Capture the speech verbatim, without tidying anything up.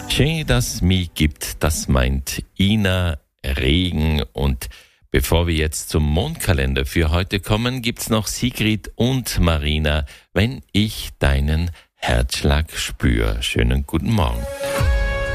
Schön, dass mi gibt, das meint Ina Regen. Und bevor wir jetzt zum Mondkalender für heute kommen, gibt's noch Sigrid und Marina, wenn ich deinen Herzschlag spür. Schönen guten Morgen.